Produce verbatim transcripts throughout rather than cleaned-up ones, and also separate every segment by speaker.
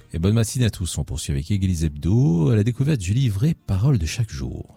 Speaker 1: Et bonne matinée à tous. On poursuit avec Église Hebdo à la découverte du livret Paroles de chaque jour.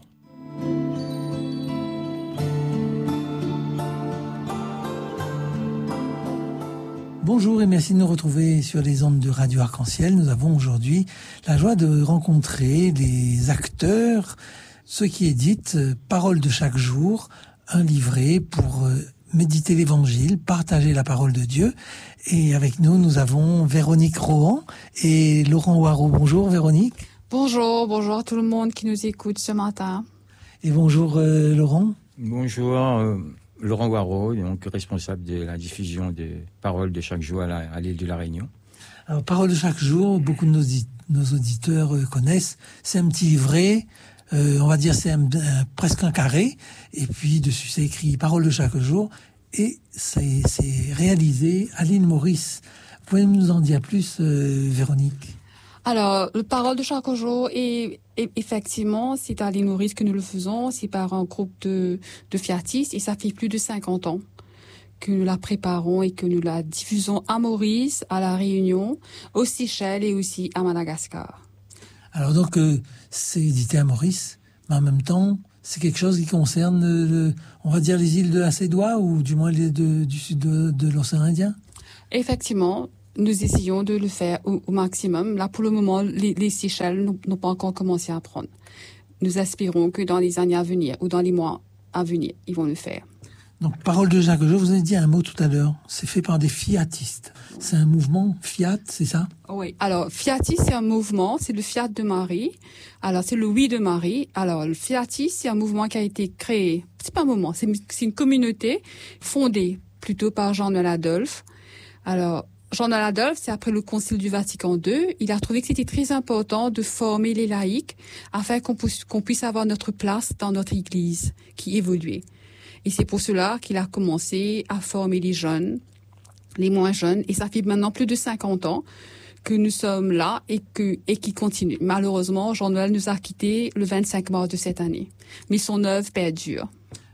Speaker 2: Bonjour et merci de nous retrouver sur les ondes de Radio Arc-en-Ciel. Nous avons aujourd'hui la joie de rencontrer les acteurs, ceux qui éditent Paroles de chaque jour, un livret pour méditer l'Évangile, partager la parole de Dieu. Et avec nous, nous avons Véronique Rohan et Laurent Waro. Bonjour Véronique.
Speaker 3: Bonjour, bonjour à tout le monde qui nous écoute ce matin.
Speaker 2: Et bonjour euh, Laurent.
Speaker 4: Bonjour, euh, Laurent Waro, donc responsable de la diffusion des paroles de chaque jour à, la, à l'île de la Réunion.
Speaker 2: Alors, Paroles de chaque jour, beaucoup de nos, nos auditeurs euh, connaissent. C'est un petit livret, euh, on va dire c'est un, un, presque un carré, et puis dessus c'est écrit Paroles de chaque jour, et c'est, c'est réalisé à l'île Maurice. Vous pouvez nous en dire plus, euh, Véronique?
Speaker 3: Alors, le Parole de chaque jour, est, est, effectivement, c'est à l'île Maurice que nous le faisons. C'est par un groupe de, de fiatistes et ça fait plus de cinquante ans que nous la préparons et que nous la diffusons à Maurice, à La Réunion, aux Seychelles et aussi à Madagascar.
Speaker 2: Alors donc, euh, c'est édité à Maurice, mais en même temps, c'est quelque chose qui concerne, le, on va dire, les îles de la Cédois ou du moins les de, du sud de, de l'océan Indien?
Speaker 3: Effectivement. Nous essayons de le faire au, au maximum. Là, pour le moment, les, les Seychelles n'ont, n'ont pas encore commencé à apprendre. Nous espérons que dans les années à venir ou dans les mois à venir, ils vont le faire.
Speaker 2: Donc, Paroles de chaque jour, vous avez dit un mot tout à l'heure. C'est fait par des fiatistes. C'est un mouvement Fiat, c'est ça?
Speaker 3: Oui. Alors, fiatiste, c'est un mouvement. C'est le Fiat de Marie. Alors, c'est le oui de Marie. Alors, le fiatiste, c'est un mouvement qui a été créé. C'est pas un mouvement. C'est, c'est une communauté fondée plutôt par Jean-Noël Adolphe. Alors, Jean-Noël Adolphe, c'est après le Concile du Vatican deux, il a trouvé que c'était très important de former les laïcs afin qu'on puisse, qu'on puisse avoir notre place dans notre Église qui évoluait. Et c'est pour cela qu'il a commencé à former les jeunes, les moins jeunes, et ça fait maintenant plus de cinquante ans que nous sommes là et que et qui continue. Malheureusement, Jean-Noël nous a quittés le vingt-cinq mars de cette année, mais son œuvre perdure.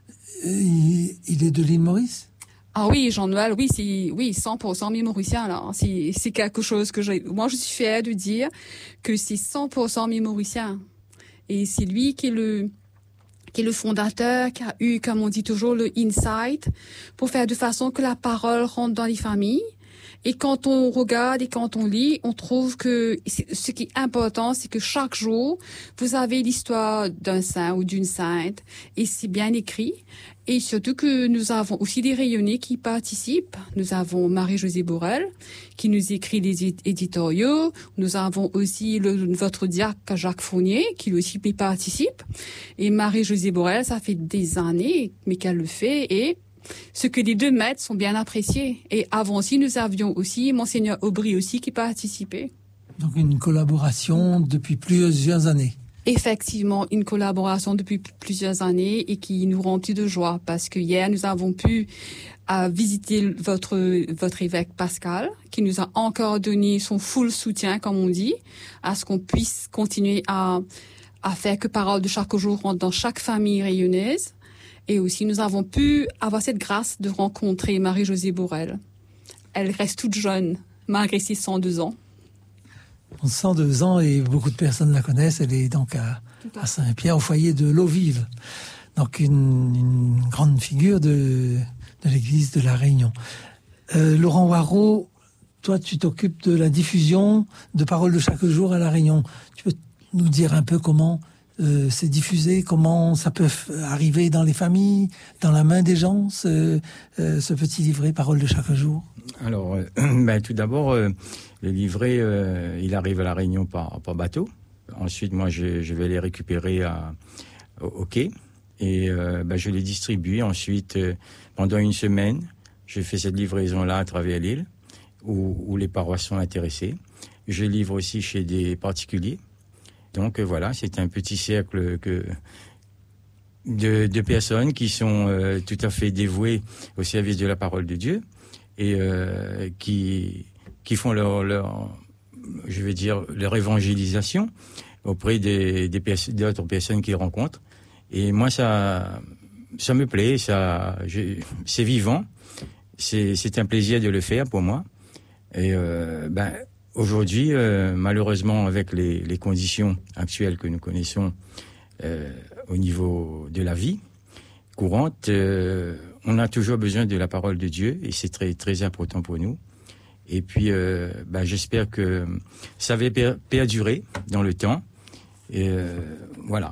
Speaker 2: Il, il est de l'île Maurice?
Speaker 3: Ah oui, Jean-Noël, oui, c'est, oui, cent pour cent mémoricien, là. C'est, c'est quelque chose que j'ai, moi, je suis fière de dire que c'est cent pour cent mémoricien. Et c'est lui qui est le, qui est le fondateur, qui a eu, comme on dit toujours, le insight pour faire de façon que la parole rentre dans les familles. Et quand on regarde et quand on lit, on trouve que ce qui est important, c'est que chaque jour, vous avez l'histoire d'un saint ou d'une sainte, et c'est bien écrit. Et surtout que nous avons aussi des rayonnés qui participent. Nous avons Marie-Josée Borel, qui nous écrit des éditoriaux. Nous avons aussi le, votre diacre Jacques Fournier, qui lui aussi participe. Et Marie-Josée Borel, ça fait des années, mais qu'elle le fait, et ce que les deux maîtres sont bien appréciés. Et avant aussi, nous avions aussi Monseigneur Aubry aussi qui participait.
Speaker 2: Donc une collaboration depuis plusieurs années.
Speaker 3: Effectivement, une collaboration depuis plusieurs années et qui nous remplit de joie parce que hier, nous avons pu euh, visiter votre, votre évêque Pascal qui nous a encore donné son full soutien, comme on dit, à ce qu'on puisse continuer à, à faire que Paroles de chaque jour rentre dans chaque famille rayonnaise. Et aussi, nous avons pu avoir cette grâce de rencontrer Marie-Josée Borel. Elle reste toute jeune, malgré ses cent deux ans.
Speaker 2: cent deux ans et beaucoup de personnes la connaissent. Elle est donc à, à Saint-Pierre, au foyer de l'eau vive. Donc une, une grande figure de, de l'église de la Réunion. Euh, Laurent Waro, toi tu t'occupes de la diffusion de Paroles de chaque jour à la Réunion. Tu peux nous dire un peu comment euh, c'est diffusé, comment ça peut arriver dans les familles, dans la main des gens, ce, euh, ce petit livret Paroles de chaque jour?
Speaker 4: Alors, euh, ben, tout d'abord, euh, le livret, euh, il arrive à la Réunion par, par bateau. Ensuite, moi, je, je vais les récupérer à, au, au quai et euh, ben, je les distribue. Ensuite, euh, pendant une semaine, je fais cette livraison-là à travers l'île où, où les paroisses sont intéressées. Je livre aussi chez des particuliers. Donc euh, voilà, c'est un petit cercle que, de, de personnes qui sont euh, tout à fait dévouées au service de la parole de Dieu et euh, qui, qui font leur, leur, je vais dire, leur évangélisation auprès des, des pers- d'autres personnes qu'ils rencontrent. Et moi, ça, ça me plaît, ça, je, c'est vivant, c'est, c'est un plaisir de le faire pour moi. Et euh, ben, Aujourd'hui, euh, malheureusement, avec les, les conditions actuelles que nous connaissons euh, au niveau de la vie courante, euh, on a toujours besoin de la parole de Dieu et c'est très très important pour nous. Et puis, euh, bah, j'espère que ça va per- perdurer dans le temps. Et euh, voilà.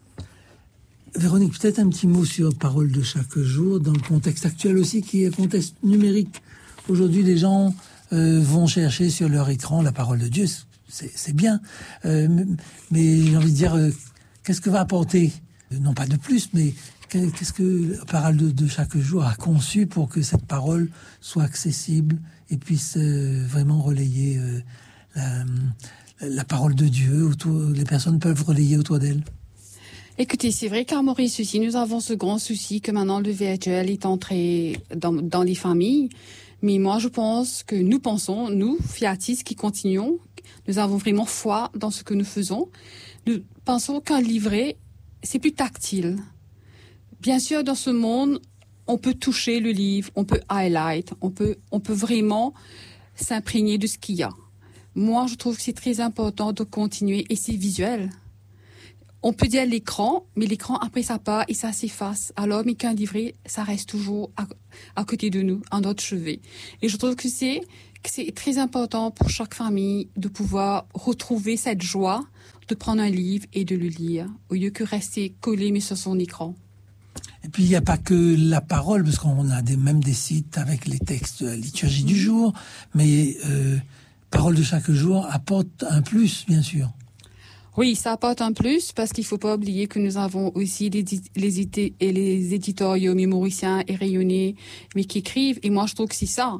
Speaker 2: Véronique, peut-être un petit mot sur Parole de chaque jour, dans le contexte actuel aussi, qui est un contexte numérique. Aujourd'hui, les gens euh, vont chercher sur leur écran la parole de Dieu. C'est, c'est bien. Euh, mais j'ai envie de dire, euh, qu'est-ce que va apporter, non pas de plus, mais qu'est-ce que Parole de, de chaque jour a conçu pour que cette parole soit accessible et puisse euh, vraiment relayer euh, la, la parole de Dieu autour, les personnes peuvent relayer autour d'elle?
Speaker 3: Écoutez, c'est vrai qu'à Maurice aussi, nous avons ce grand souci que maintenant le virtuel est entré dans, dans les familles. Mais moi, je pense que nous pensons, nous, fiatistes qui continuons, nous avons vraiment foi dans ce que nous faisons. Nous pensons qu'un livret, c'est plus tactile. Bien sûr, dans ce monde, on peut toucher le livre, on peut highlight, on peut, on peut vraiment s'imprégner de ce qu'il y a. Moi, je trouve que c'est très important de continuer et c'est visuel. On peut dire l'écran, mais l'écran, après, ça part et ça s'efface. Alors, mais qu'un livret, ça reste toujours à, à côté de nous, à notre chevet. Et je trouve que c'est, que c'est très important pour chaque famille de pouvoir retrouver cette joie de prendre un livre et de le lire, au lieu que rester collé, mais sur son écran.
Speaker 2: Et puis, il n'y a pas que la parole, parce qu'on a des, même des sites avec les textes de la liturgie du jour, mais euh, Parole de chaque jour apporte un plus, bien sûr.
Speaker 3: Oui, ça apporte un plus parce qu'il faut pas oublier que nous avons aussi les, les, édi- et les éditoriaux mémoriciens et rayonnés, mais qui écrivent. Et moi, je trouve que c'est ça.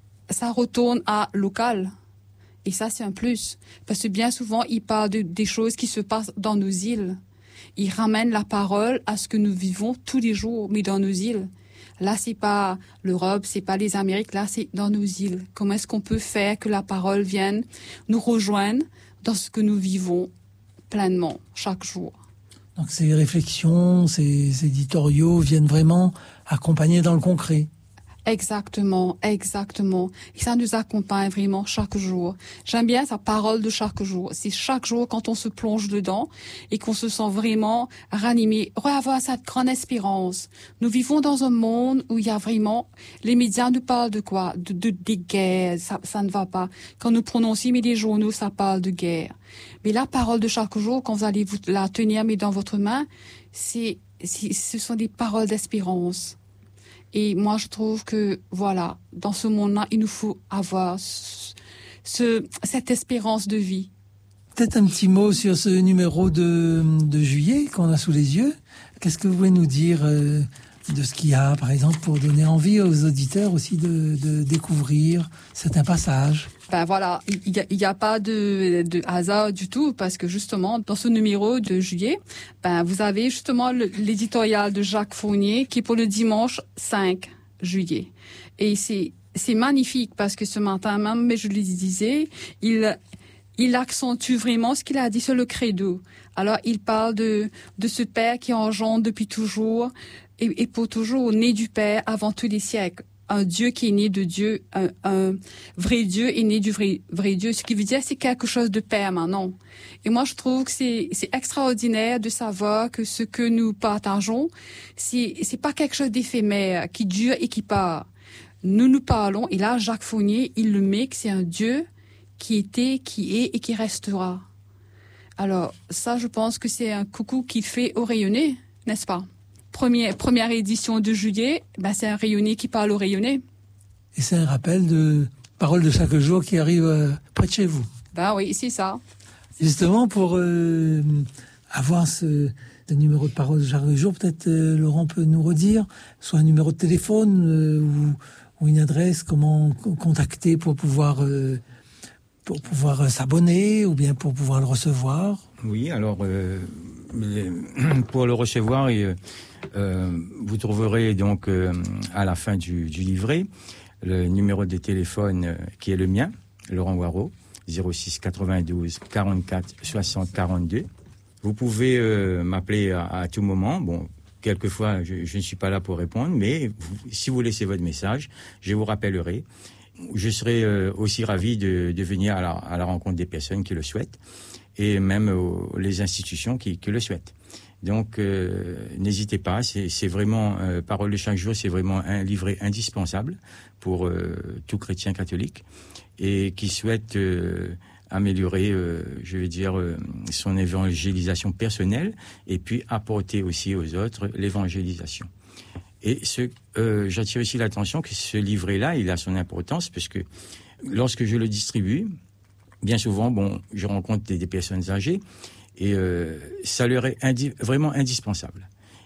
Speaker 3: Ça retourne à local. Et ça, c'est un plus. Parce que bien souvent, ils parlent de, des choses qui se passent dans nos îles. Ils ramènent la parole à ce que nous vivons tous les jours, mais dans nos îles. Là, c'est pas l'Europe, c'est pas les Amériques. Là, c'est dans nos îles. Comment est-ce qu'on peut faire que la parole vienne nous rejoindre dans ce que nous vivons pleinement, chaque jour.
Speaker 2: Donc ces réflexions, ces, ces éditoriaux viennent vraiment accompagner dans le concret.
Speaker 3: Exactement, exactement. Et ça nous accompagne vraiment chaque jour. J'aime bien sa parole de chaque jour. C'est chaque jour quand on se plonge dedans et qu'on se sent vraiment ranimé, revoir cette grande espérance. Nous vivons dans un monde où il y a vraiment, les médias nous parlent de quoi? De, de, des guerres, ça, ça ne va pas. Quand nous prenons aussi mais les journaux, ça parle de guerre. Mais la parole de chaque jour, quand vous allez vous la tenir mais dans votre main, c'est, c'est, ce sont des paroles d'espérance. Et moi, je trouve que, voilà, dans ce monde-là, il nous faut avoir ce, ce, cette espérance de vie.
Speaker 2: Peut-être un petit mot sur ce numéro de, de juillet qu'on a sous les yeux. Qu'est-ce que vous pouvez nous dire euh, de ce qu'il y a, par exemple, pour donner envie aux auditeurs aussi de, de découvrir certains passages?
Speaker 3: Ben voilà, il n'y a, il y a pas de, de hasard du tout parce que justement, dans ce numéro de juillet, ben vous avez justement le, l'éditorial de Jacques Fournier qui est pour le dimanche cinq juillet. Et c'est, c'est magnifique parce que ce matin même, mais je le disais, il, il accentue vraiment ce qu'il a dit sur le credo. Alors, il parle de, de ce Père qui engendre depuis toujours et, et pour toujours, né du Père avant tous les siècles. Un Dieu qui est né de Dieu, un, un vrai Dieu est né du vrai, vrai Dieu. Ce qui veut dire, c'est quelque chose de permanent. Et moi, je trouve que c'est, c'est extraordinaire de savoir que ce que nous partageons, c'est, c'est pas quelque chose d'éphémère, qui dure et qui part. Nous nous parlons, et là, Jacques Fournier, il le met que c'est un Dieu qui était, qui est et qui restera. Alors, ça, je pense que c'est un coucou qu'il fait au rayonné, n'est-ce pas? Première, première édition de juillet, ben c'est un rayonné qui parle au rayonné.
Speaker 2: Et c'est un rappel de Parole de chaque jour qui arrive euh, près de chez vous.
Speaker 3: Ben oui, c'est ça.
Speaker 2: Justement, pour euh, avoir ce, ce numéro de Parole de chaque jour, peut-être euh, Laurent peut nous redire, soit un numéro de téléphone euh, ou, ou une adresse, comment contacter pour pouvoir, euh, pour pouvoir euh, s'abonner ou bien pour pouvoir le recevoir.
Speaker 4: Oui, alors euh, pour le recevoir, euh, euh, vous trouverez donc euh, à la fin du, du livret le numéro de téléphone euh, qui est le mien, Laurent Waro, zéro six quatre-vingt-douze quarante-quatre soixante quarante-deux. Vous pouvez euh, m'appeler à, à tout moment. Bon, quelquefois, je, je ne suis pas là pour répondre, mais vous, si vous laissez votre message, je vous rappellerai. je serai euh, aussi ravi de, de venir à la, à la rencontre des personnes qui le souhaitent et même aux, les institutions qui, qui le souhaitent. Donc, euh, n'hésitez pas, c'est, c'est vraiment, euh, Parole de chaque jour, c'est vraiment un livret indispensable pour euh, tout chrétien catholique et qui souhaite euh, améliorer, euh, je veux dire, euh, son évangélisation personnelle et puis apporter aussi aux autres l'évangélisation. Et ce, euh, j'attire aussi l'attention que ce livret-là, il a son importance parce que lorsque je le distribue, bien souvent, bon, je rencontre des, des personnes âgées et euh, ça leur est indi- vraiment indispensable.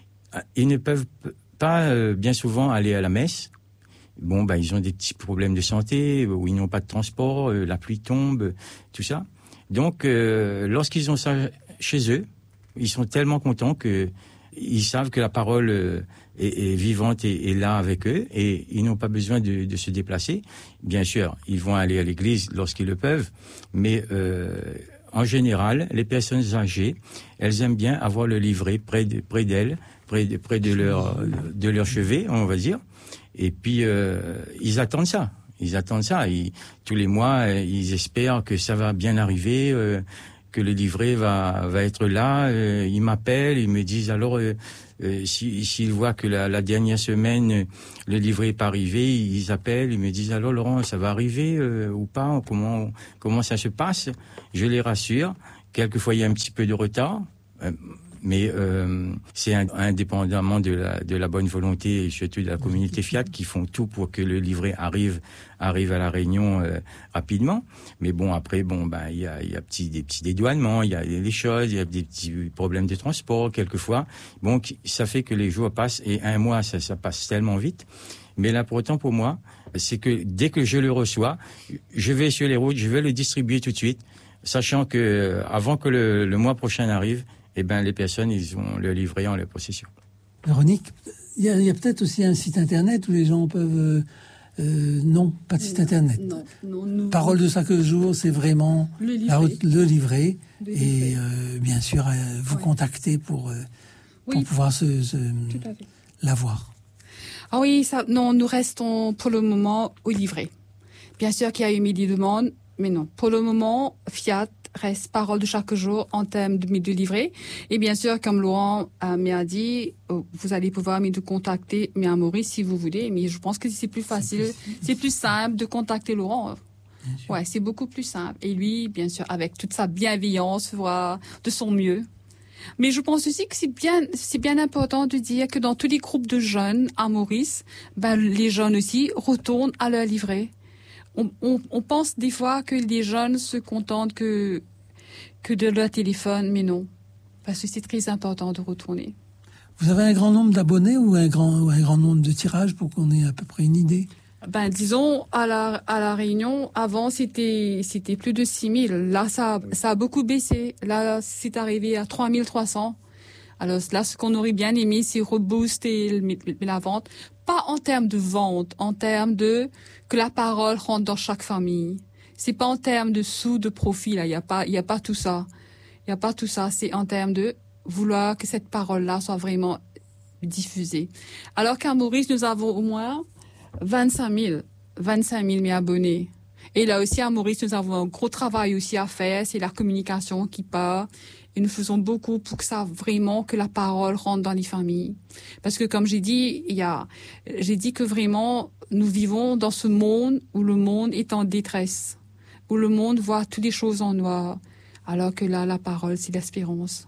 Speaker 4: Ils ne peuvent pas euh, bien souvent aller à la messe. Bon, ben, ils ont des petits problèmes de santé, ou ils n'ont pas de transport, euh, la pluie tombe, tout ça. Donc, euh, lorsqu'ils ont ça chez eux, ils sont tellement contents que ils savent que la parole euh, est, est vivante et est là avec eux, et ils n'ont pas besoin de, de se déplacer. Bien sûr, ils vont aller à l'église lorsqu'ils le peuvent, mais euh, en général, les personnes âgées, elles aiment bien avoir le livret près de, près d'elles, près de, près de leur de leur chevet, on va dire. Et puis euh, ils attendent ça. Ils attendent ça. Ils, tous les mois, ils espèrent que ça va bien arriver, euh, que le livret va va être là. Euh, ils m'appellent, ils me disent alors euh, euh, si, s'ils voient que la, la dernière semaine le livret est pas arrivé, ils appellent, ils me disent alors Laurent, ça va arriver euh, ou pas, comment comment ça se passe. Je les rassure. Quelquefois il y a un petit peu de retard. Euh, Mais euh, c'est indépendamment de la, de la bonne volonté et surtout de la communauté Fiat qui font tout pour que le livret arrive arrive à la Réunion euh, rapidement. Mais bon, après, bon, ben il y a, y a petit, des petits dédouanements, il y a des choses, il y a des petits problèmes de transport quelquefois. Bon, ça fait que les jours passent et un mois, ça, ça passe tellement vite. Mais l'important pour moi, c'est que dès que je le reçois, je vais sur les routes, je vais le distribuer tout de suite, sachant que avant que le, le mois prochain arrive, eh ben, les personnes, ils ont le livret en leur possession.
Speaker 2: Véronique, il y a, y a peut-être aussi un site internet où les gens peuvent... Euh, euh, non, pas de site internet.
Speaker 3: Non, non, nous,
Speaker 2: Parole de chaque jour, c'est vraiment
Speaker 3: le livret.
Speaker 2: La, le livret.
Speaker 3: Le
Speaker 2: et
Speaker 3: livret.
Speaker 2: euh, bien sûr, euh, vous
Speaker 3: Ouais.
Speaker 2: contacter pour, euh, pour
Speaker 3: Oui,
Speaker 2: pouvoir se, se,
Speaker 3: tout à fait.
Speaker 2: l'avoir.
Speaker 3: Ah oui, ça, non, nous restons pour le moment au livret. Bien sûr qu'il y a eu des demandes, mais non. Pour le moment, Fiat reste Parole de chaque jour en termes de, de livret. Et bien sûr, comme Laurent euh, m'a dit, euh, vous allez pouvoir me contacter, mais à Maurice si vous voulez. Mais je pense que c'est plus facile, c'est plus simple de contacter Laurent. Ouais, c'est beaucoup plus simple. Et lui, bien sûr, avec toute sa bienveillance, fera de son mieux. Mais je pense aussi que c'est bien, c'est bien important de dire que dans tous les groupes de jeunes à Maurice, ben, les jeunes aussi retournent à leur livret. On, on, on pense des fois que les jeunes se contentent que, que de leur téléphone, mais non. Parce que c'est très important de retourner.
Speaker 2: Vous avez un grand nombre d'abonnés ou un grand, ou un grand nombre de tirages pour qu'on ait à peu près une idée?
Speaker 3: Ben, disons, à la, à la Réunion, avant, c'était, c'était plus de six mille. Là, ça, ça a beaucoup baissé. Là, c'est arrivé à trois mille trois cents. Alors là, ce qu'on aurait bien aimé, c'est rebooster la vente. Pas en termes de vente, en termes de que la parole rentre dans chaque famille. C'est pas en termes de sous, de profit, là. Il y a pas, il y a pas tout ça. Il y a pas tout ça. C'est en termes de vouloir que cette parole-là soit vraiment diffusée. Alors qu'à Maurice, nous avons au moins vingt-cinq mille, vingt-cinq mille abonnés. Et là aussi, à Maurice, nous avons un gros travail aussi à faire. C'est la communication qui part. Et nous faisons beaucoup pour que ça vraiment, que la parole rentre dans les familles. Parce que comme j'ai dit, il y a, j'ai dit que vraiment, nous vivons dans ce monde où le monde est en détresse. Où le monde voit toutes les choses en noir. Alors que là, la parole, c'est l'espérance.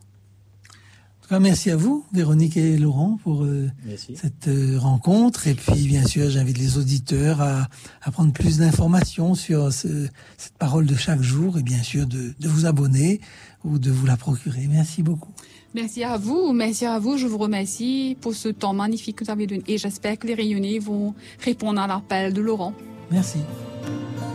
Speaker 2: En tout cas, merci à vous, Véronique et Laurent, pour euh, cette euh, rencontre. Et puis, bien sûr, j'invite les auditeurs à, à prendre plus d'informations sur ce, cette parole de chaque jour et bien sûr de, de vous abonner ou de vous la procurer. Merci beaucoup.
Speaker 3: Merci à vous, merci à vous. Je vous remercie pour ce temps magnifique que vous avez donné. Et j'espère que les Réunionnais vont répondre à l'appel de Laurent.
Speaker 2: Merci.